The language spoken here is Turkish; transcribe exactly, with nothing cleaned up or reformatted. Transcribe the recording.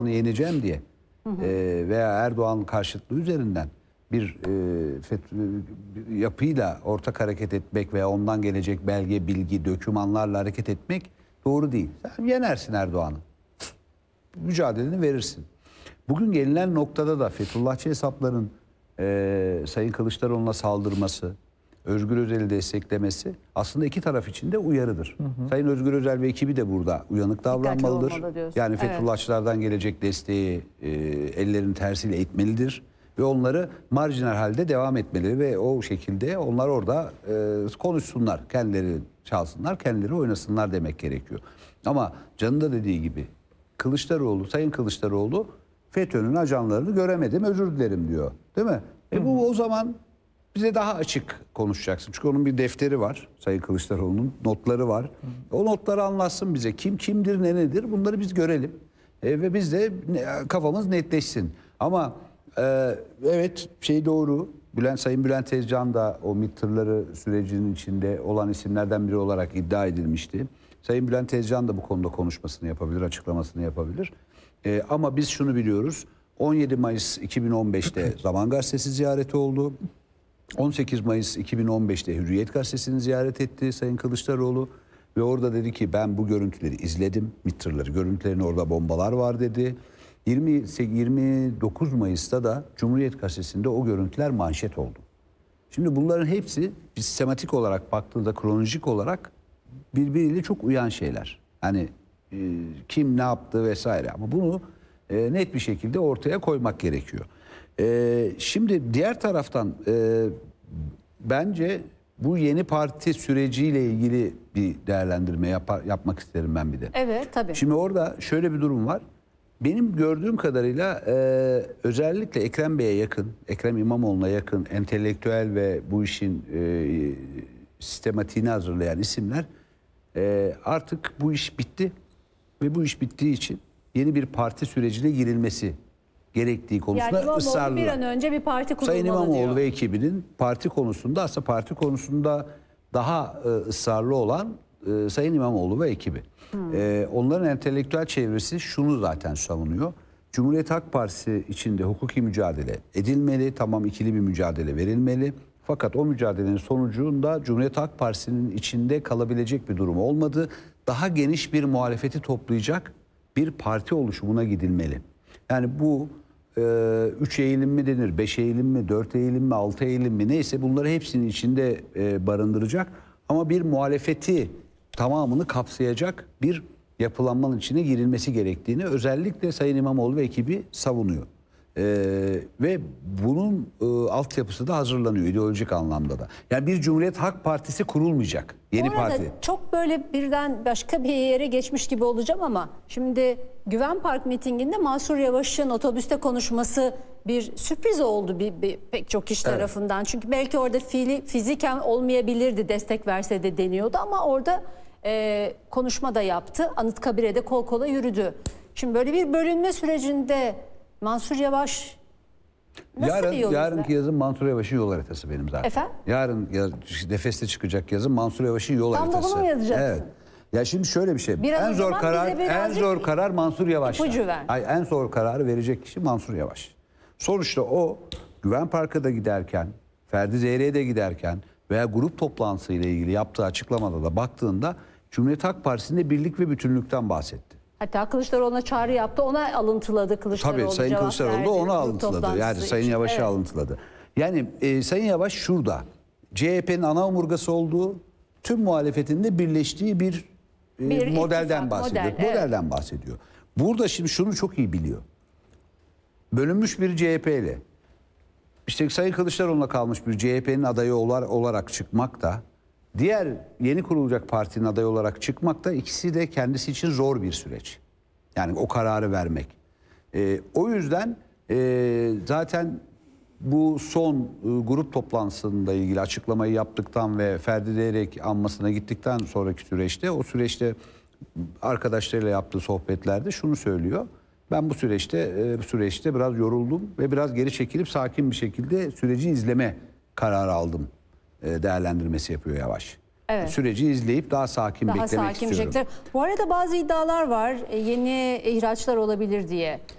yeneceğim diye hı hı. E, veya Erdoğan karşıtlığı üzerinden bir e, FETÖ, bir yapıyla ortak hareket etmek veya ondan gelecek belge, bilgi, dokümanlarla hareket etmek doğru değil. Sen yenersin Erdoğan'ı. Mücadeleni verirsin. Bugün gelinen noktada da Fethullahçı hesapların e, Sayın Kılıçdaroğlu'na saldırması, Özgür Özel'i desteklemesi aslında iki taraf için de uyarıdır. Hı hı. Sayın Özgür Özel ve ekibi de burada uyanık davranmalıdır. Yani Fethullahçılardan evet. gelecek desteği e, ellerini tersiyle itmelidir. Ve onları marjinal halde devam etmeleri ve o şekilde onlar orada e, konuşsunlar, kendileri çalsınlar, kendileri oynasınlar demek gerekiyor. Ama Can'ın da dediği gibi Kılıçdaroğlu, Sayın Kılıçdaroğlu FETÖ'nün ajanlarını göremedim, özür dilerim diyor. Değil mi? E hı hı. bu o zaman bize daha açık konuşacaksın. Çünkü onun bir defteri var. Sayın Kılıçdaroğlu'nun notları var. Hı hı. O notları anlatsın bize. Kim kimdir, ne nedir bunları biz görelim. E, ve biz de kafamız netleşsin. Ama e, evet şey doğru. Bülent, Sayın Bülent Tezcan da o MİT tırları sürecinin içinde olan isimlerden biri olarak iddia edilmişti. Sayın Bülent Tezcan da bu konuda konuşmasını yapabilir, açıklamasını yapabilir. E, ama biz şunu biliyoruz. on yedi Mayıs iki bin on beş'te Zaman Gazetesi ziyareti oldu. on sekiz Mayıs iki bin on beş'te Hürriyet Gazetesi'ni ziyaret etti Sayın Kılıçdaroğlu. Ve orada dedi ki ben bu görüntüleri izledim. MİT tırları görüntülerin orada bombalar var dedi. yirmi, yirmi dokuz Mayıs'ta da Cumhuriyet Gazetesi'nde o görüntüler manşet oldu. Şimdi bunların hepsi sistematik olarak baktığında kronolojik olarak birbiriyle çok uyan şeyler. Hani e, kim ne yaptı vesaire ama bunu e, net bir şekilde ortaya koymak gerekiyor. E, şimdi diğer taraftan e, bence bu yeni parti süreciyle ilgili bir değerlendirme yap yapmak isterim ben bir de. Evet tabii. Şimdi orada şöyle bir durum var. Benim gördüğüm kadarıyla e, özellikle Ekrem Bey'e yakın, Ekrem İmamoğlu'na yakın entelektüel ve bu işin e, sistematiğini hazırlayan isimler e, artık bu iş bitti ve bu iş bittiği için yeni bir parti sürecine girilmesi gerektiği konusunda yani ısrarlı. Bir an önce bir parti kurulmalı Sayın İmamoğlu diyor. ve ekibinin parti konusunda aslında parti konusunda daha e, ısrarlı olan e, Sayın İmamoğlu ve ekibi. Hmm. E, onların entelektüel çevresi şunu zaten savunuyor. Cumhuriyet Halk Partisi içinde hukuki mücadele edilmeli. Tamam ikili bir mücadele verilmeli. Fakat o mücadelenin sonucunda Cumhuriyet Halk Partisi'nin içinde kalabilecek bir durum olmadı. Daha geniş bir muhalefeti toplayacak bir parti oluşumuna gidilmeli. Yani bu üç eğilim mi denir, beş eğilim mi, dört eğilim mi, altı eğilim mi neyse bunları hepsinin içinde e, barındıracak. Ama bir muhalefeti tamamını kapsayacak bir yapılanmanın içine girilmesi gerektiğini özellikle Sayın İmamoğlu ve ekibi savunuyor. E, ve bunun e, altyapısı da hazırlanıyor ideolojik anlamda da. Yani bir Cumhuriyet Halk Partisi kurulmayacak. Yeni Bu arada parti. Çok böyle birden başka bir yere geçmiş gibi olacağım ama şimdi Güven Park mitinginde Mansur Yavaş'ın otobüste konuşması bir sürpriz oldu bir, bir pek çok kişi evet. tarafından. Çünkü belki orada fiili, fiziken olmayabilirdi destek verse de deniyordu ama orada e, konuşma da yaptı. Anıtkabir'e de kol kola yürüdü. Şimdi böyle bir bölünme sürecinde Mansur Yavaş nasıl Yarın, bir yol yarınki yazın Mansur Yavaş'ın yol haritası benim zaten. Efendim? Yarın yaz, Nefeste çıkacak yazın Mansur Yavaş'ın yol Tam haritası. Tam da bunu mu yazacaksın? Evet. Ya şimdi şöyle bir şey. Biraz en zor karar en zor karar Mansur Yavaş'ta. İpucu ver. Ay en zor kararı verecek kişi Mansur Yavaş. Sonuçta o Güven Park'a da giderken, Ferdi Zeyre'ye de giderken veya grup toplantısıyla ilgili yaptığı açıklamada da baktığında Cumhuriyet Halk Partisi'nde birlik ve bütünlükten bahsetti. Hatta Kılıçdaroğlu'na çağrı yaptı. Ona alıntıladı Kılıçdaroğlu. Tabii Sayın Kılıçdaroğlu da onu alıntıladı. Yani Sayın Yavaş'ı evet. alıntıladı. Yani e, Sayın Yavaş şurada. C H P'nin ana omurgası olduğu, tüm muhalefetinde birleştiği bir, e, bir modelden ittifak, bahsediyor. Model, modelden evet. bahsediyor. Burada şimdi şunu çok iyi biliyor. Bölünmüş bir C H P'li. İşte Sayın Kılıçdaroğlu'na kalmış bir C H P'nin adayı olarak çıkmak da diğer yeni kurulacak partinin adayı olarak çıkmak da ikisi de kendisi için zor bir süreç. Yani o kararı vermek. Ee, o yüzden e, zaten bu son e, grup toplantısında ilgili açıklamayı yaptıktan ve Ferdi Zeyrek anmasına gittikten sonraki süreçte o süreçte arkadaşlarıyla yaptığı sohbetlerde şunu söylüyor. Ben bu süreçte e, bu süreçte biraz yoruldum ve biraz geri çekilip sakin bir şekilde süreci izleme kararı aldım. Değerlendirmesi yapıyor Yavaş. Evet. Süreci izleyip daha sakin daha beklemek sakin istiyorum. Bu arada bazı iddialar var. Yeni ihraçlar olabilir diye.